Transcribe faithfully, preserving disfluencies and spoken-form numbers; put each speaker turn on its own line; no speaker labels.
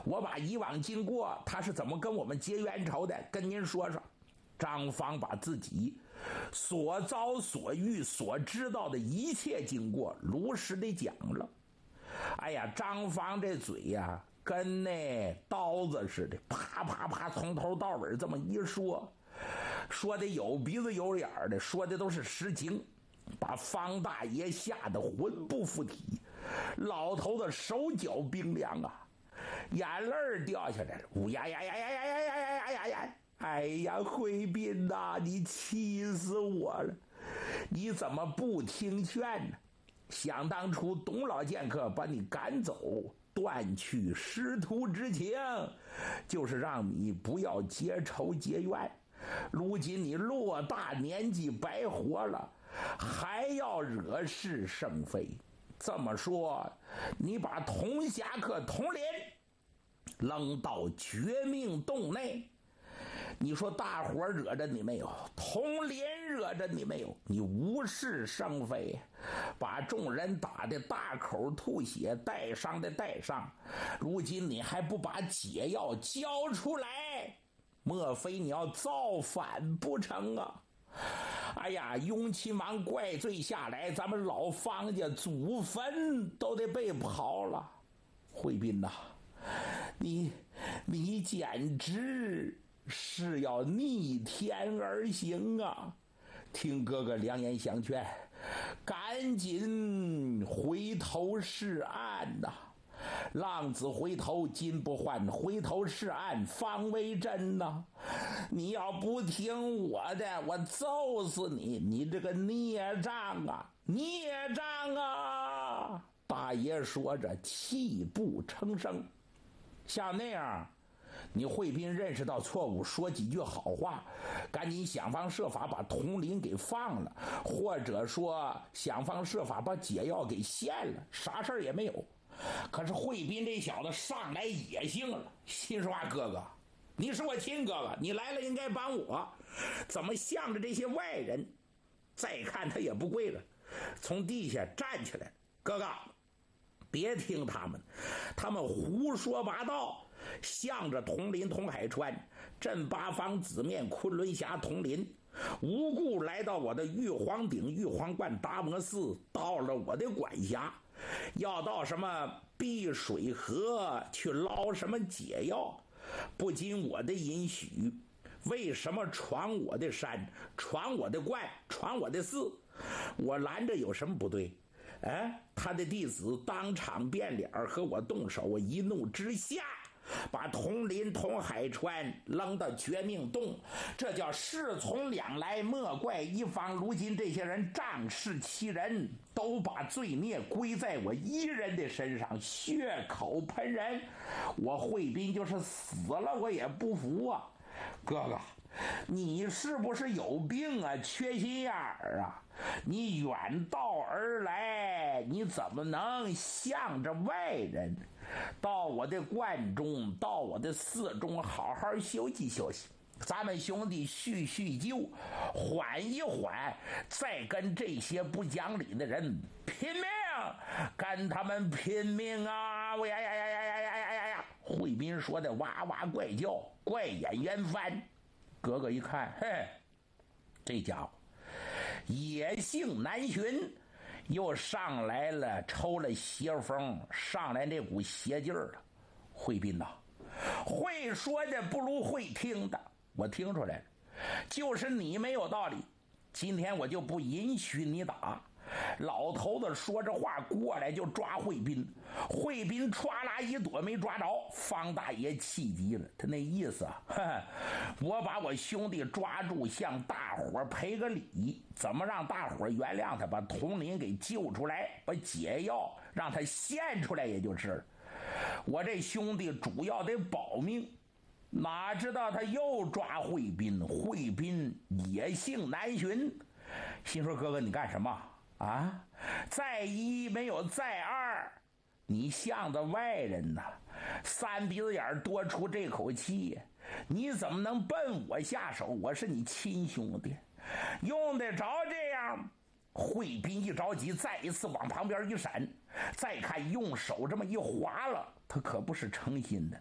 我把以往经过他是怎么跟我们结冤仇的跟您说说。张芳把自己所遭所遇所知道的一切经过如实的讲了。哎呀，张芳这嘴呀跟那刀子似的，啪啪啪从头到尾这么一说，说的有鼻子有眼的，说的都是实情，把方大爷吓得魂不附体，老头子手脚冰凉啊，眼泪掉下来了，呜呀呀呀呀呀呀呀呀呀呀！哎呀，慧斌呐，你气死我了！你怎么不听劝呢？想当初董老剑客把你赶走，断去师徒之情，就是让你不要结仇结怨。如今你落大年纪白活了，还要惹是生非。这么说，你把童侠客童林扔到绝命洞内，你说大伙惹着你没有？童林惹着你没有？你无事生非，把众人打得大口吐血，带伤的带伤，如今你还不把解药交出来，莫非你要造反不成啊？哎呀，雍亲王怪罪下来，咱们老方家祖坟都得被刨了。慧斌呐、啊，你你简直是要逆天而行啊！听哥哥良言相劝，赶紧回头是岸呐、啊！浪子回头金不换，回头是岸方为真呐、啊！你要不听我的，我揍死你！你这个孽障啊，孽障啊！大爷说着泣不成声。像那样，你慧斌认识到错误，说几句好话，赶紧想方设法把童林给放了，或者说想方设法把解药给献了，啥事儿也没有。可是慧斌这小子上来野性了，心说话，哥哥，你是我亲哥哥，你来了应该帮我，怎么向着这些外人？再看他也不跪了，从地下站起来，哥哥，别听他们，他们胡说八道，向着统林统海川镇八方紫面昆仑峡统林，无故来到我的玉皇顶玉皇观达摩寺，到了我的管辖，要到什么碧水河去捞什么解药，不经我的允许，为什么闯我的山，闯我的观，闯我的寺？我拦着有什么不对？哎，他的弟子当场变脸和我动手，我一怒之下把统林统海川扔到绝命洞，这叫事从两来，莫怪一方。如今这些人仗势欺人，都把罪孽归在我一人的身上，血口喷人。我慧斌就是死了我也不服啊！哥哥，你是不是有病啊？缺心眼儿啊！你远道而来，你怎么能向着外人？到我的观中，到我的寺中，好好休息休息。咱们兄弟叙叙旧，缓一缓，再跟这些不讲理的人拼命，跟他们拼命啊！我呀呀呀呀呀呀呀呀呀！慧斌说的哇哇怪叫，怪眼圆翻。哥哥一看，嘿，这家伙野性难寻，又上来了，抽了邪风，上来那股邪劲儿了。慧斌呐，会说的不如会听的，我听出来了，就是你没有道理，今天我就不允许你打。老头子说着话过来就抓慧斌，慧斌歘啦一躲没抓着，方大爷气急了，他那意思啊，呵呵，我把我兄弟抓住，向大伙赔个礼，怎么让大伙原谅他，把统领给救出来，把解药让他献出来也就是了。我这兄弟主要得保命，哪知道他又抓慧斌，慧斌野性难寻，心说哥哥你干什么啊？再一没有再二，你向着外人呐，三鼻子眼多出这口气，你怎么能奔我下手？我是你亲兄弟，用得着这样？慧斌一着急，再一次往旁边一闪，再看用手这么一划了，他可不是诚心的，